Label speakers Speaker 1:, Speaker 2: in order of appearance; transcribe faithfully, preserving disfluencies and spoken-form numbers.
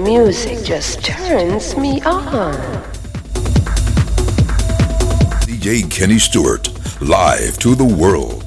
Speaker 1: music just turns me on.
Speaker 2: D J Kenny Stewart, live to the world.